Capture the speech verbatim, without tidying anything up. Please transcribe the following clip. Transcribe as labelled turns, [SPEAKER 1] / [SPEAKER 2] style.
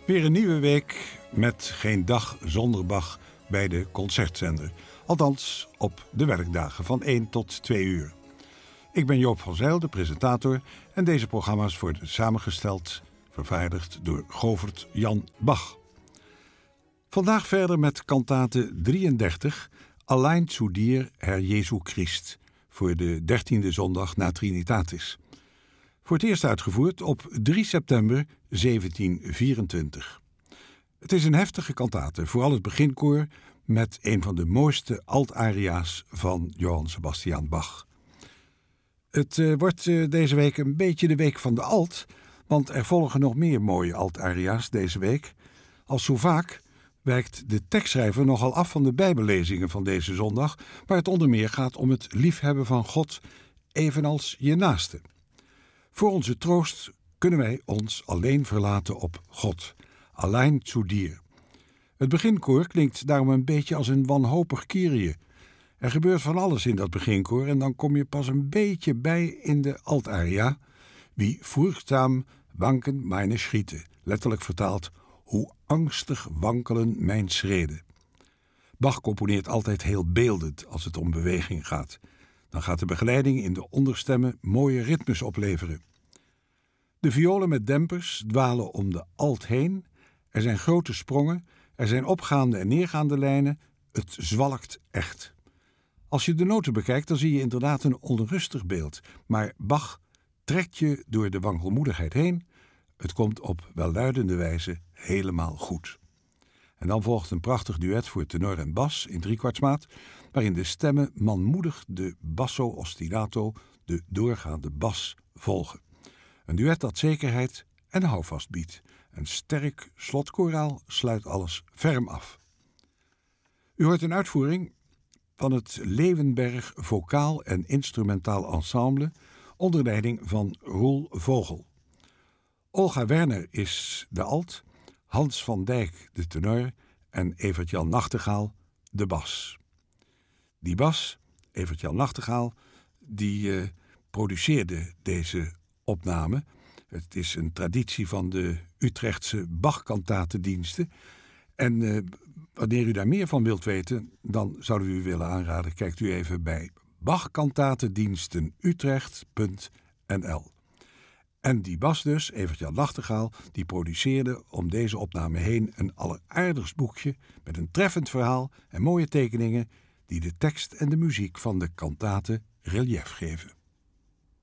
[SPEAKER 1] Weer een nieuwe week met geen dag zonder Bach bij de Concertzender. Althans, op de werkdagen van één tot twee uur. Ik ben Joop van Zijl, de presentator, en deze programma's worden samengesteld, vervaardigd door Govert Jan Bach. Vandaag verder met kantate drieëndertig, Allein zu dir, Herr Jesu Christ, voor de dertiende zondag na Trinitatis. Voor het eerst uitgevoerd op drie september zeventien vierentwintig. Het is een heftige kantate, vooral het beginkoor met een van de mooiste altaria's van Johann Sebastian Bach. Het uh, wordt uh, deze week een beetje de week van de alt, want er volgen nog meer mooie altaria's deze week. Als zo vaak wijkt de tekstschrijver nogal af van de bijbellezingen van deze zondag, waar het onder meer gaat om het liefhebben van God, evenals je naaste. Voor onze troost kunnen wij ons alleen verlaten op God, allein zu dir. Het beginkoor klinkt daarom een beetje als een wanhopig Kyrie. Er gebeurt van alles in dat beginkoor en dan kom je pas een beetje bij in de altaria. Wie furchtzaam wanken meine Schritte, letterlijk vertaald, hoe angstig wankelen mijn schreden. Bach componeert altijd heel beeldend als het om beweging gaat. Dan gaat de begeleiding in de onderstemmen mooie ritmes opleveren. De violen met dempers dwalen om de alt heen. Er zijn grote sprongen, er zijn opgaande en neergaande lijnen. Het zwalkt echt. Als je de noten bekijkt, dan zie je inderdaad een onrustig beeld. Maar Bach trekt je door de wankelmoedigheid heen. Het komt op welluidende wijze helemaal goed. En dan volgt een prachtig duet voor tenor en bas in driekwartsmaat, waarin de stemmen manmoedig de basso ostinato, de doorgaande bas, volgen. Een duet dat zekerheid en houvast biedt. Een sterk slotkoraal sluit alles ferm af. U hoort een uitvoering van het Leeuwenberg Vocaal en Instrumentaal Ensemble onder leiding van Roel Vogel. Olga Werner is de alt, Hans van Dijk de tenor en Evert-Jan Nachtegaal de bas. Die bas, Evert-Jan Nachtegaal, die uh, produceerde deze opname. Het is een traditie van de Utrechtse Bach-kantatendiensten. En uh, wanneer u daar meer van wilt weten, dan zouden we u willen aanraden, kijkt u even bij bachkantatendiensten utrecht punt n l. En die bas dus, Evert-Jan Nachtegaal, die produceerde om deze opname heen een alleraardigst boekje met een treffend verhaal en mooie tekeningen die de tekst en de muziek van de kantate relief geven.